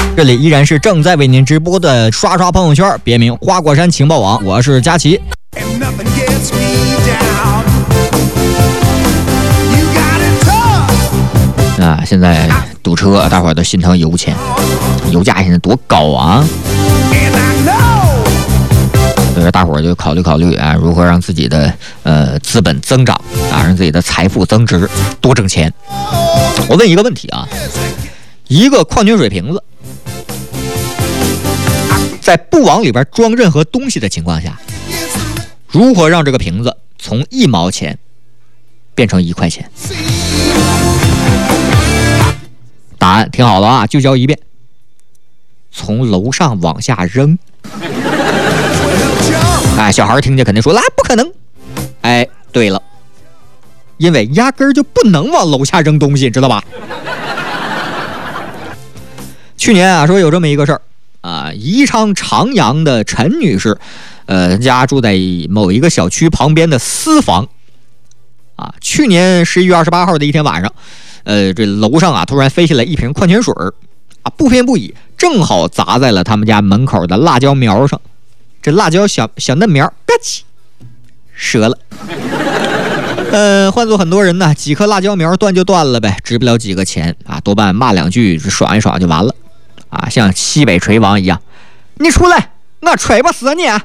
这里依然是正在为您直播的刷刷朋友圈，别名花果山情报网，我是佳琪。现在堵车，大伙儿都心疼油钱，油价现在多高啊！所以说大伙儿就考虑考虑啊，如何让自己的资本增长啊，让自己的财富增值，多挣钱。我问一个问题啊，一个矿泉水瓶子，在不往里边装任何东西的情况下，如何让这个瓶子从1毛钱变成1块钱？答案听好了啊，就教一遍：从楼上往下扔。小孩听见肯定说：“不可能！”对了，因为压根儿就不能往楼下扔东西，知道吧？去年啊，说有这么一个事儿啊，宜昌长阳的陈女士，家住在某一个小区旁边的私房啊。去年11月28号的一天晚上，这楼上啊突然飞下来一瓶矿泉水啊，不偏不倚，正好砸在了他们家门口的辣椒苗上。这辣椒小嫩苗，吧唧，折了。换做很多人呢，几颗辣椒苗断就断了呗，值不了几个钱啊，多半骂2句，爽一爽就完了啊，像西北锤王一样，你出来，我锤不死你啊！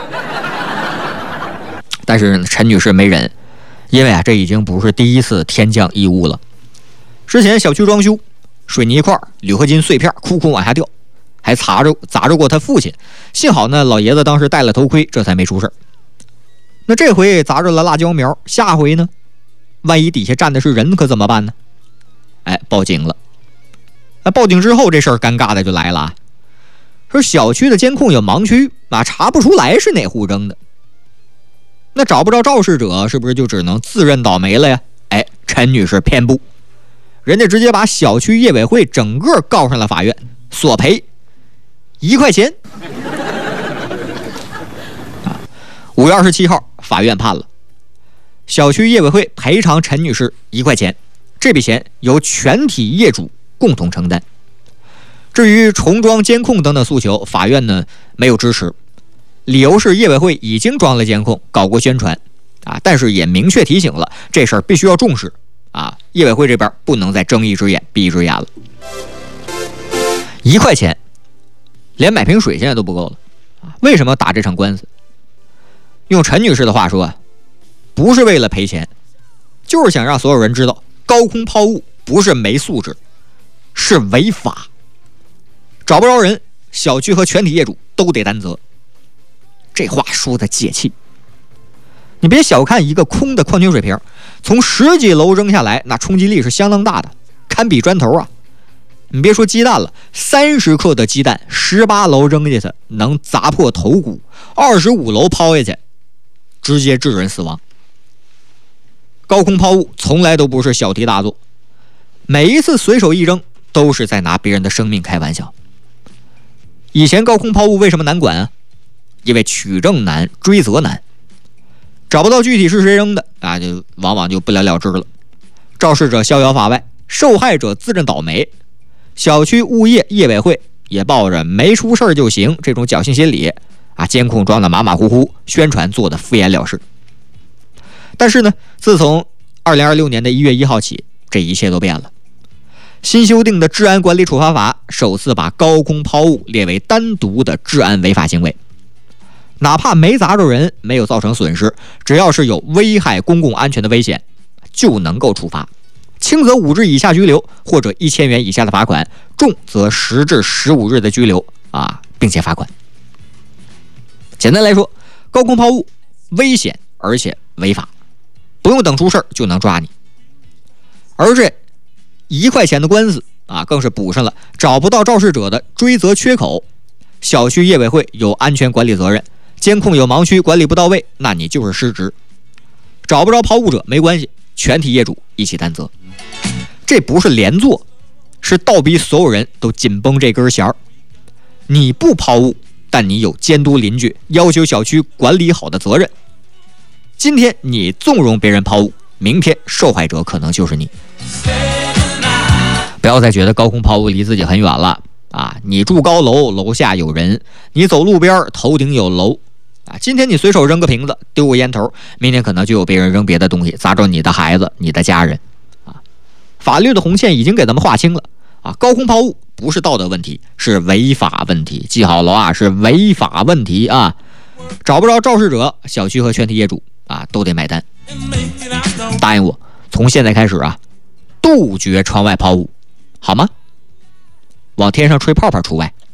但是陈女士没忍，因为啊，这已经不是第一次天降异物了。之前小区装修，水泥块、铝合金碎片哭哭往下掉，还砸着过他父亲，幸好呢，老爷子当时戴了头盔，这才没出事。那这回砸着了辣椒苗，下回呢？万一底下站的是人，可怎么办呢？报警了。报警之后，这事儿尴尬的就来了啊！说小区的监控有盲区啊，查不出来是哪户扔的。那找不着肇事者，是不是就只能自认倒霉了呀？陈女士偏不，人家直接把小区业委会整个告上了法院，索赔1块钱。5月27号，法院判了，小区业委会赔偿陈女士1块钱，这笔钱由全体业主共同承担。至于重装监控等等诉求，法院呢没有支持，理由是业委会已经装了监控，搞过宣传啊，但是也明确提醒了这事儿必须要重视啊，业委会这边不能再睁一只眼闭一只眼了。1块钱，连买瓶水现在都不够了啊！为什么打这场官司？用陈女士的话说，不是为了赔钱，就是想让所有人知道，高空抛物不是没素质，是违法。找不着人，小区和全体业主都得担责。这话说的解气。你别小看一个空的矿泉水瓶，从10几楼扔下来，那冲击力是相当大的，堪比砖头啊！你别说鸡蛋了，30克的鸡蛋18楼扔下去能砸破头骨，25楼抛下去直接致人死亡。高空抛物从来都不是小题大做，每一次随手一扔都是在拿别人的生命开玩笑。以前高空抛物为什么难管啊？因为取证难，追责难，找不到具体是谁扔的啊，就往往就不了了之了。肇事者逍遥法外，受害者自认倒霉，小区物业业委会也抱着没出事就行这种侥幸心理啊，监控装的马马虎虎，宣传做的敷衍了事。但是呢，自从2026年的1月1号起，这一切都变了。新修订的治安管理处罚法首次把高空抛物列为单独的治安违法行为，哪怕没砸着人，没有造成损失，只要是有危害公共安全的危险，就能够处罚，轻则5日以下拘留，或者1000元以下的罚款，重则10至15日的拘留啊，并且罚款。简单来说，高空抛物危险而且违法，不用等出事就能抓你。而这1块钱的官司啊，更是补上了找不到肇事者的追责缺口。小区业委会有安全管理责任，监控有盲区，管理不到位，那你就是失职。找不着抛物者没关系，全体业主一起担责。这不是连坐，是倒逼所有人都紧绷这根弦儿。你不抛物，但你有监督邻居、要求小区管理好的责任。今天你纵容别人抛物，明天受害者可能就是你。不要再觉得高空抛物离自己很远了啊，你住高楼，楼下有人；你走路边，头顶有楼。啊，今天你随手扔个瓶子，丢个烟头，明天可能就有别人扔别的东西，砸着你的孩子、你的家人。啊，法律的红线已经给咱们划清了。啊，高空抛物不是道德问题，是违法问题。记好了啊，是违法问题啊！找不着肇事者，小区和全体业主啊都得买单。答应我，从现在开始啊，杜绝窗外抛物，好吗？往天上吹泡泡除外。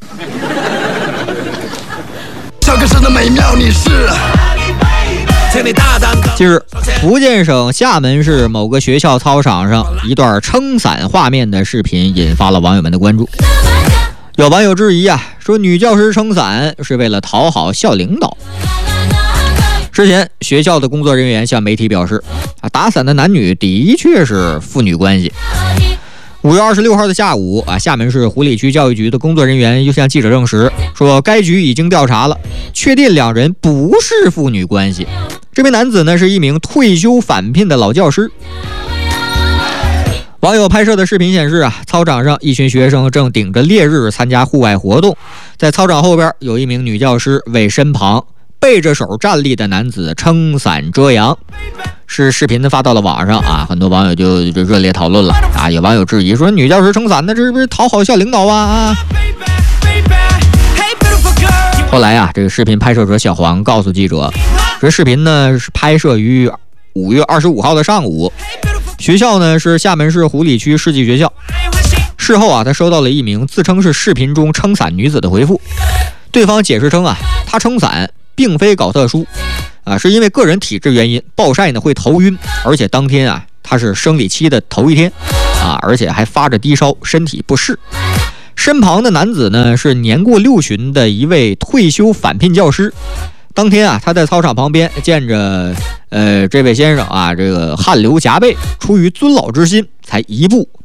近日，福建省厦门市某个学校操场上一段撑伞画面的视频引发了网友们的关注。有网友质疑啊，说女教师撑伞是为了讨好校领导。之前学校的工作人员向媒体表示，打伞的男女的确是父女关系。5月26号的下午啊，厦门市湖里区教育局的工作人员又向记者证实说，该局已经调查了，确定两人不是父女关系。这名男子呢是一名退休返聘的老教师。网友拍摄的视频显示啊，操场上一群学生正顶着烈日参加户外活动，在操场后边有一名女教师为身旁背着手站立的男子撑伞遮阳。是视频发到了网上啊，很多网友就热烈讨论了啊。有网友质疑说，女教师撑伞，那这是不是讨好校领导啊？后来啊，这个视频拍摄者小黄告诉记者，这视频呢是拍摄于5月25号的上午，学校呢是厦门市湖里区世纪学校。事后啊，他收到了一名自称是视频中撑伞女子的回复，对方解释称啊，她撑伞并非搞特殊。是因为个人体质原因，暴晒呢会头晕，而且当天啊他是生理期的头一天啊，而且还发着低烧，身体不适。身旁的男子呢是年过60旬的一位退休返聘教师。当天啊，他在操场旁边见着这位先生啊，这个汗流浃背，出于尊老之心，才一步